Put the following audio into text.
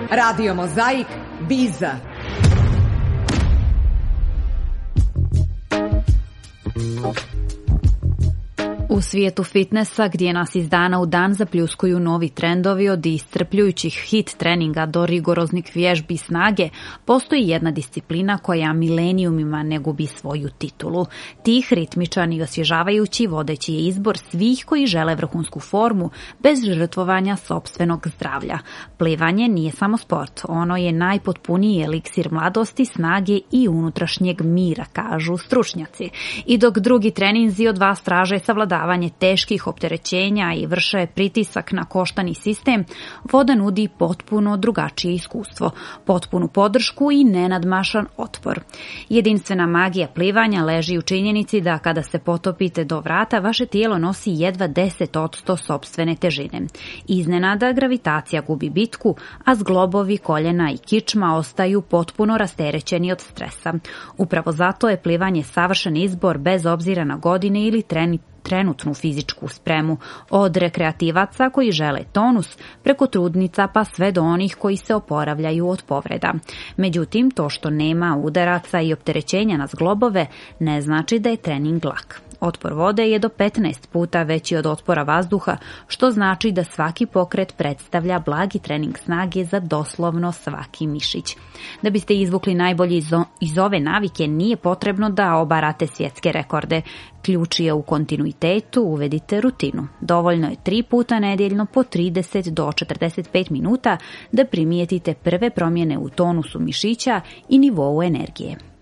Radio Mozaik, Biza. U svijetu fitnessa, gdje nas iz dana u dan zapljuskuju novi trendovi od iscrpljujućih hit treninga do rigoroznih vježbi snage, postoji jedna disciplina koja milenijumima ne gubi svoju titulu. Tih ritmičan i osvježavajući vodeći je izbor svih koji žele vrhunsku formu bez žrtvovanja sopstvenog zdravlja. Plivanje nije samo sport, ono je najpotpuniji eliksir mladosti, snage i unutrašnjeg mira, kažu stručnjaci. I dok drugi treninzi od vas traže savladavanje teških opterećenja i vrše pritisak na koštani sistem, voda nudi potpuno drugačije iskustvo, potpunu podršku i nenadmašan otpor. Jedinstvena magija plivanja leži u činjenici da kada se potopite do vrata, vaše tijelo nosi jedva 10% sopstvene težine. Iznenada gravitacija gubi bitku, a zglobovi, koljena i kičma ostaju potpuno rasterećeni od stresa. Upravo zato je plivanje savršen izbor bez obzira na godine ili trenutnu fizičku spremu, od rekreativaca koji žele tonus, preko trudnica pa sve do onih koji se oporavljaju od povreda. Međutim, to što nema udaraca i opterećenja na zglobove ne znači da je trening lak. Otpor vode je do 15 puta veći od otpora vazduha, što znači da svaki pokret predstavlja blagi trening snage za doslovno svaki mišić. Da biste izvukli najbolje iz ove navike, nije potrebno da obarate svjetske rekorde. Ključ je u kontinuitetu, uvedite rutinu. Dovoljno je 3 puta nedjeljno po 30 do 45 minuta da primijetite prve promjene u tonusu mišića i nivou energije.